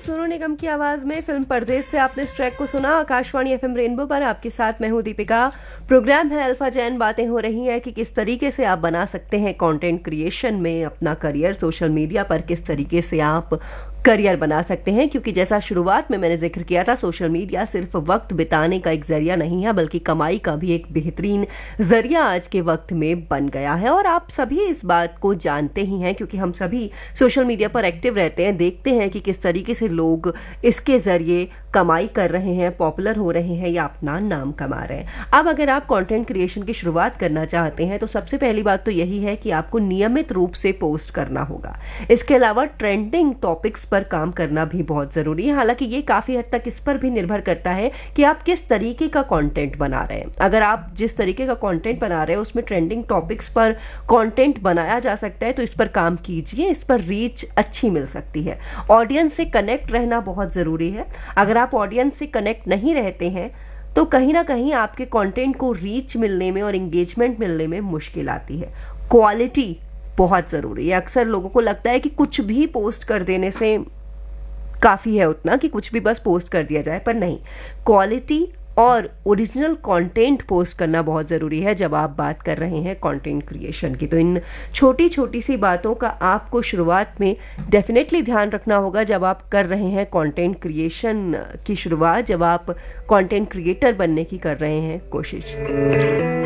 सोनू निगम की आवाज में फिल्म परदेश से आपने इस ट्रैक को सुना। आकाशवाणी एफएम रेनबो पर आपके साथ मैं हूं दीपिका। प्रोग्राम है अल्फा जैन। बातें हो रही हैं कि किस तरीके से आप बना सकते हैं कंटेंट क्रिएशन में अपना करियर, सोशल मीडिया पर किस तरीके से आप करियर बना सकते हैं। क्योंकि जैसा शुरुआत में मैंने जिक्र किया था, सोशल मीडिया सिर्फ वक्त बिताने का एक जरिया नहीं है बल्कि कमाई का भी एक बेहतरीन जरिया आज के वक्त में बन गया है। और आप सभी इस बात को जानते ही हैं क्योंकि हम सभी सोशल मीडिया पर एक्टिव रहते हैं, देखते हैं कि किस तरीके से लोग इसके जरिए कमाई कर रहे हैं, पॉपुलर हो रहे हैं या अपना नाम कमा रहे हैं। अब अगर आप कंटेंट क्रिएशन की शुरुआत करना चाहते हैं तो सबसे पहली बात तो यही है कि आपको नियमित रूप से पोस्ट करना होगा। इसके अलावा ट्रेंडिंग टॉपिक्स पर काम करना भी बहुत जरूरी है। हालांकि ये काफी हद तक इस पर भी निर्भर करता है कि आप किस तरीके का कंटेंट बना रहे हैं। अगर आप जिस तरीके का कंटेंट बना रहे हैं उसमें ट्रेंडिंग टॉपिक्स पर कंटेंट बनाया जा सकता है तो इस पर काम कीजिए, इस पर रीच अच्छी मिल सकती है। ऑडियंस से कनेक्ट रहना बहुत जरूरी है। अगर आप ऑडियंस से कनेक्ट नहीं रहते हैं तो कहीं ना कहीं आपके कंटेंट को रीच मिलने में और एंगेजमेंट मिलने में मुश्किल आती है। क्वालिटी बहुत ज़रूरी है। अक्सर लोगों को लगता है कि कुछ भी पोस्ट कर देने से काफ़ी है, उतना कि कुछ भी बस पोस्ट कर दिया जाए, पर नहीं, क्वालिटी और ओरिजिनल कंटेंट पोस्ट करना बहुत ज़रूरी है जब आप बात कर रहे हैं कंटेंट क्रिएशन की। तो इन छोटी छोटी सी बातों का आपको शुरुआत में डेफिनेटली ध्यान रखना होगा जब आप कर रहे हैं कंटेंट क्रिएशन की शुरुआत, जब आप कंटेंट क्रिएटर बनने की कर रहे हैं कोशिश।